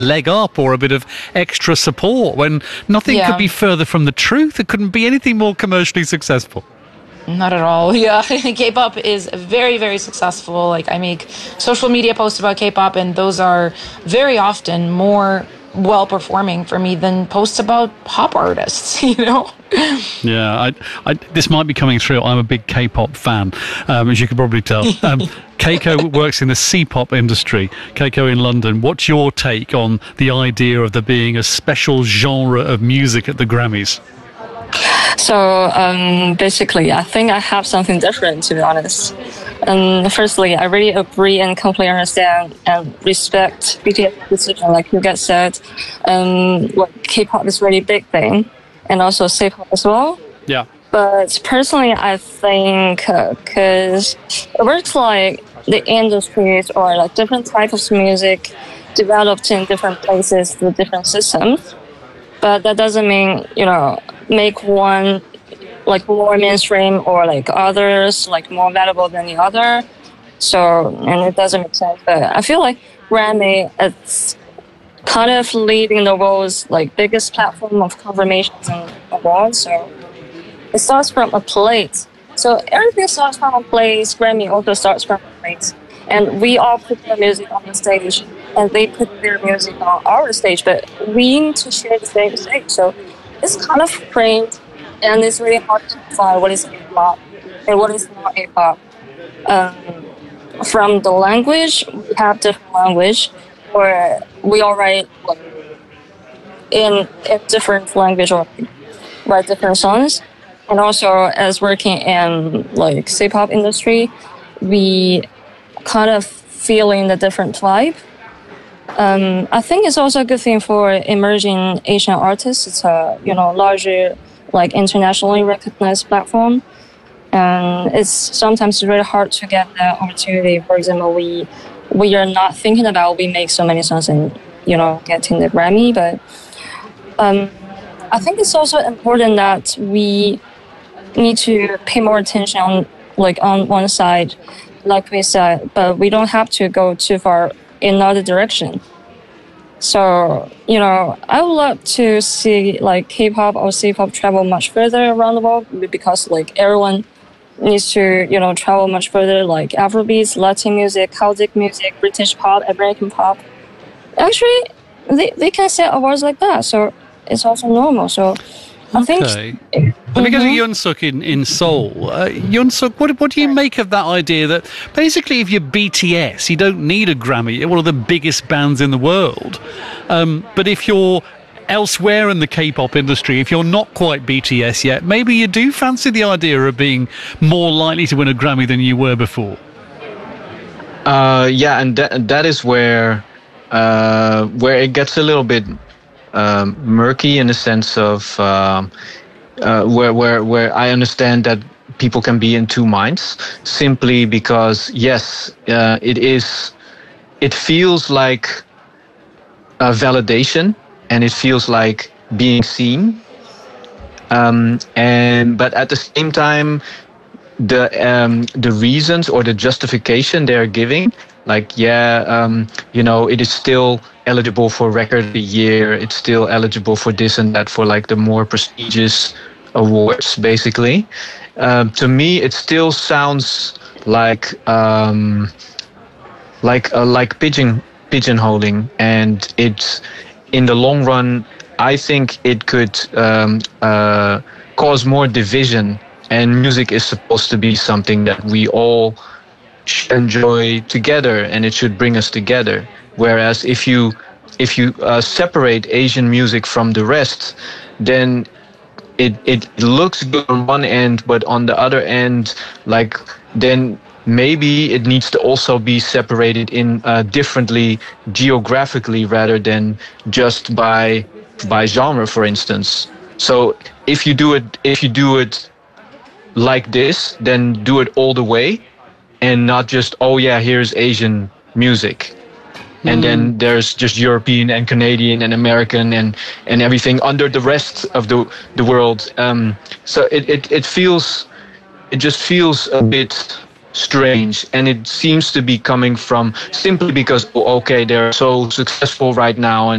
leg up or a bit of extra support when nothing could be further from the truth. It couldn't be anything more commercially successful. Not at all. Yeah, K-pop is very, very successful. Like, I make social media posts about K-pop, and those are very often more well-performing for me than posts about pop artists, you know? Yeah, this might be coming through. I'm a big K-pop fan, as you can probably tell. Keiko works in the C-pop industry. Keiko in London, what's your take on the idea of there being a special genre of music at the Grammys? So basically, I think I have something different, to be honest. Firstly, I really agree and completely understand and respect BTS decision. Like you guys said, like K-pop is really big thing, and also C-pop as well. Yeah. But personally, I think because it works like the industries or like different types of music developed in different places with different systems. But that doesn't mean, you know, make one like more mainstream or like others like more valuable than the other. So, and it doesn't make sense. But I feel like Grammy, it's kind of leading the world's like biggest platform of confirmations and awards. So it starts from a place. So everything starts from a place. Grammy also starts from a place. And we all put their music on the stage, and they put their music on our stage, but we need to share the same stage. So it's kind of strange, and it's really hard to define what is K-pop and what is not K-pop. From the language, we have different language, or we all write like, in different language or write different songs. And also, as working in like C-pop industry, we kind of feeling the different vibe. I think it's also a good thing for emerging Asian artists. It's a larger, like internationally recognized platform, and it's sometimes really hard to get that opportunity. For example, we are not thinking about we make so many songs and getting the Grammy, but I think it's also important that we need to pay more attention on one side, like we said, but we don't have to go too far in another direction. So, I would love to see like K-pop or C-pop travel much further around the world, because like everyone needs to, travel much further, like Afrobeats, Latin music, Celtic music, British pop, American pop. Actually, they can set awards like that, so it's also normal. So I think. Let me go to Yoon-suk in Seoul. Yoon-suk, what do you make of that idea that basically if you're BTS, you don't need a Grammy, you're one of the biggest bands in the world. But if you're elsewhere in the K-pop industry, if you're not quite BTS yet, maybe you do fancy the idea of being more likely to win a Grammy than you were before. Yeah, and that is where it gets a little bit murky in the sense of where I understand that people can be in two minds, simply because yes, it feels like a validation and it feels like being seen, but at the same time the reasons or the justification they're giving, like it is still eligible for record of the year, it's still eligible for this and that, for like the more prestigious awards, basically. To me it still sounds like pigeonholing, and it's in the long run I think it could cause more division, and music is supposed to be something that we all enjoy together, and it should bring us together. Whereas if you separate Asian music from the rest, then it looks good on one end, but on the other end, then maybe it needs to also be separated in differently geographically rather than just by genre, for instance. So if you do it like this, then do it all the way, and not just, oh yeah, here's Asian music. And then there's just European and Canadian and American and everything under the rest of the world. So it just feels a bit strange, and it seems to be coming from simply because, oh, okay, they're so successful right now,